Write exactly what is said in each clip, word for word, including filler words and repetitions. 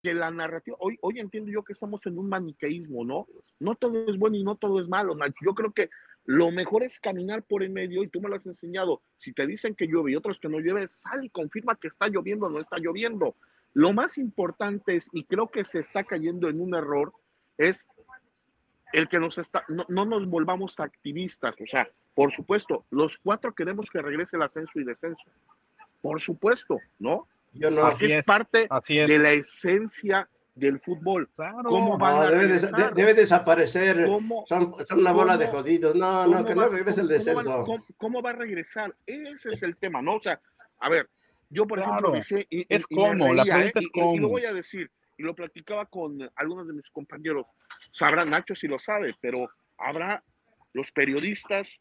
que la narrativa, hoy, hoy entiendo yo que estamos en un maniqueísmo, ¿no? No todo es bueno y no todo es malo, Nacho. Yo creo que lo mejor es caminar por en medio y tú me lo has enseñado. Si te dicen que llueve y otros que no llueve, sal y confirma que está lloviendo o no está lloviendo. Lo más importante es, y creo que se está cayendo en un error, es el que nos está, no, no nos volvamos activistas. O sea, por supuesto, los cuatro queremos que regrese el ascenso y descenso. Por supuesto, ¿no? Yo no. Porque Así es es, parte así es. de la esencia del fútbol. Claro. ¿Cómo van No, a debe, regresar? de, debe desaparecer. ¿Cómo, son, son una bola de cómo, jodidos. No, no, que va, no regrese el cómo, cómo, descenso. van, cómo, ¿Cómo va a regresar? Ese es el tema, ¿no? O sea, a ver, yo por Claro. ejemplo decía y, Es y, y cómo, me la reía, pregunta ¿eh? es y, cómo. y lo voy a decir, y lo platicaba con algunos de mis compañeros. Sabrá Nacho si lo sabe, pero habrá los periodistas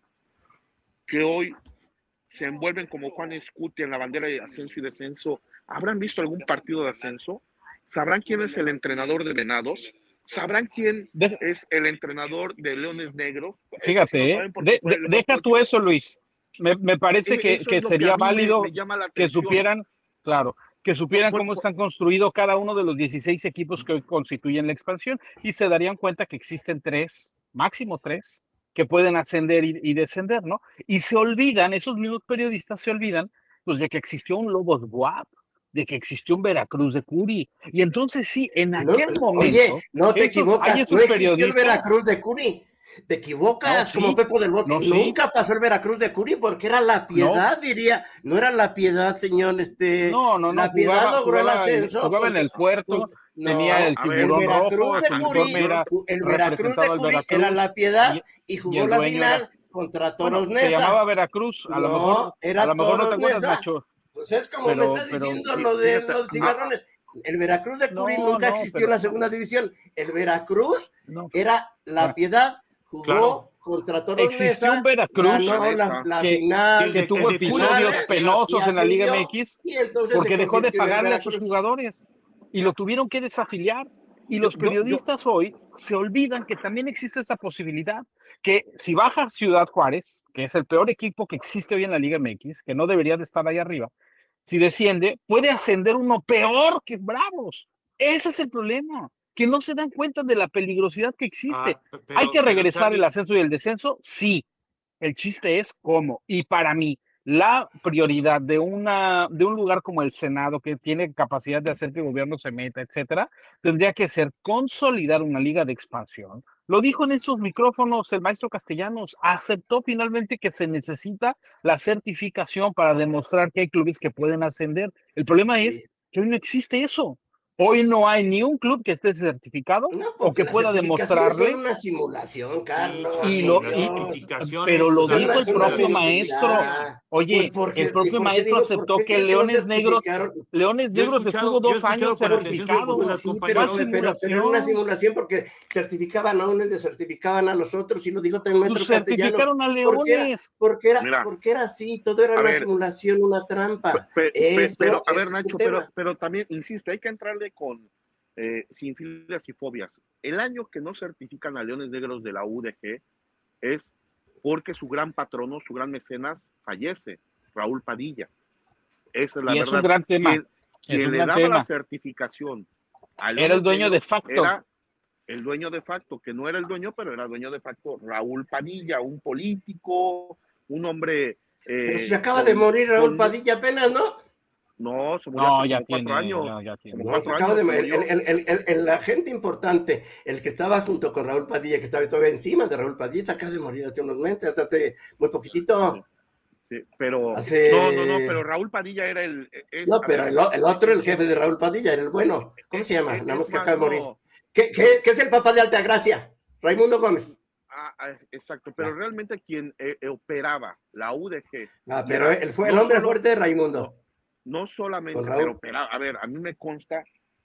que hoy se envuelven como Juan Escuti en la bandera de ascenso y descenso. ¿Habrán visto algún partido de ascenso? ¿Sabrán quién es el entrenador de Venados? ¿Sabrán quién de... es el entrenador de Leones Negros? Fíjate, ¿eh? de, de, deja tú eso, Luis. Me, me parece que, eso que es lo sería que a mí válido me, me llama la que atención. supieran, claro, que supieran por, por, cómo por, están construidos cada uno de los dieciséis equipos que hoy constituyen la expansión y se darían cuenta que existen tres, máximo tres, que pueden ascender y, y descender, ¿no? Y se olvidan, esos mismos periodistas se olvidan, pues, de que existió un Lobos B U A P, de que existió un Veracruz de Curi. Y entonces sí, en aquel no, momento... Oye, no te esos, equivocas, hay esos no existió periodistas, el Veracruz de Curi. Te equivocas, no, sí, como Pepo del Bosque. No, sí. Nunca pasó el Veracruz de Curi porque era la Piedad, no. diría. No era la Piedad, señor. Este, no, no, no. La Piedad jugaba, logró jugaba, el ascenso. jugaba porque, en el puerto, no, tenía el tiburón el Veracruz rojo, de su Curi, uniforme era el Veracruz de Curi Veracruz, era la Piedad y, y jugó y el la dueño final era, contra Toros bueno, Neza. se llamaba Veracruz, a no, lo mejor, era a lo mejor no te Toros acuerdas, Neza. Nacho. Pues es como pero, me está pero, diciendo lo de fíjate, los cimarrones. El Veracruz de Curi no, nunca no, existió pero, en la segunda división. El Veracruz no, era la ah, Piedad, jugó claro. contra Toros existió Neza, un Veracruz ganó la, la que, final, que tuvo episodios finales, penosos y en la Liga ascendió, M X y entonces porque se dejó de convirtió en el pagarle a sus Veracruz. jugadores y lo tuvieron que desafiliar. Y Yo, los yo, periodistas yo, hoy se olvidan que también existe esa posibilidad, que si baja Ciudad Juárez, que es el peor equipo que existe hoy en la Liga M X, que no debería de estar ahí arriba, si desciende, puede ascender uno peor que Bravos. Ese es el problema, que no se dan cuenta de la peligrosidad que existe. Ah, pero, ¿Hay que regresar Charlie, el ascenso y el descenso? Sí. El chiste es cómo. Y para mí, la prioridad de, una, de un lugar como el Senado, que tiene capacidad de hacer que el gobierno se meta, etcétera, tendría que ser consolidar una liga de expansión. Lo dijo en estos micrófonos el maestro Castellanos, aceptó finalmente que se necesita la certificación para demostrar que hay clubes que pueden ascender. El problema sí. es que hoy no existe eso. Hoy no hay ni un club que esté certificado no, o que pueda demostrarle. Es una simulación, Carlos. Sí, y lo, y, pero lo son dijo el propio maestro. Oye, pues el propio maestro digo, aceptó que Leones Negros, Leones Negros estuvo dos años certificado. Pues sí, pero, pero, pero era una simulación porque certificaban a unos, le certificaban a los otros, y lo dijo también el maestro Castellano. Certificaron a Leones. Porque era, porque era, porque era así, todo era una ver, simulación, una trampa. Pe, pe, Eso, pero, a ver, Nacho, pero, pero también, insisto, hay que entrarle con eh, sin filias y fobias. El año que no certifican a Leones Negros de la U D G es porque su gran patrono, su gran mecenas, fallece, Raúl Padilla. Esa es la y verdad. Es un gran tema. Quien, quien es un le gran daba tema. la certificación a era el dueño Negros, de facto. Era el dueño de facto, que no era el dueño, pero era dueño de facto Raúl Padilla, un político, un hombre... Eh, pero se acaba con, de morir Raúl con, Padilla apenas, ¿no? No, se murió no, hace ya como tiene, cuatro años. No, ya tiene. No, se acaba de morir. El, el, el, el, el agente importante, el que estaba junto con Raúl Padilla, que estaba todavía encima de Raúl Padilla, se acaba de morir hace unos meses, hace muy poquitito. Sí. Sí, pero hace... no, no, no, pero Raúl Padilla era el... Es, no, pero ver, el, el, otro, el jefe de Raúl Padilla, era el bueno. ¿Cómo se llama? Es, Nada más es que más, acaba de morir. No. ¿Qué, qué, ¿Qué es el papá de Altagracia? Raimundo Gómez. Ah, ah, exacto, pero ah. realmente quien eh, operaba la U D G... Ah, pero él fue el no hombre solo, fuerte de Raimundo. No, no solamente, pero operaba, a ver, a mí me consta,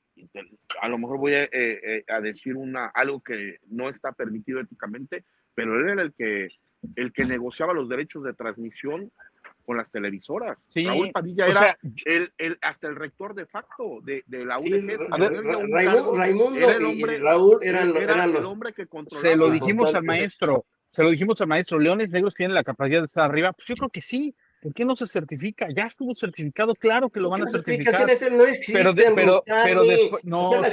a lo mejor voy a, eh, eh, a decir una, algo que no está permitido éticamente, pero él era el que, el que negociaba los derechos de transmisión con las televisoras. Sí, Raúl Padilla o era sea, el, el, hasta el rector de facto de, de la U D G. Sí, a ver, Raimundo, cargo, Raimundo era el hombre, y Raúl eran, era eran los... el hombre que controlaba. Se lo dijimos al maestro, se lo dijimos al maestro, Leones Negros tienen la capacidad de estar arriba. Pues yo creo que sí, ¿Por qué no se certifica? Ya estuvo certificado, claro que lo van a Las certificar. certificaciones no existen, Pero, de, pero, pero Rucani. después, O no, sea, las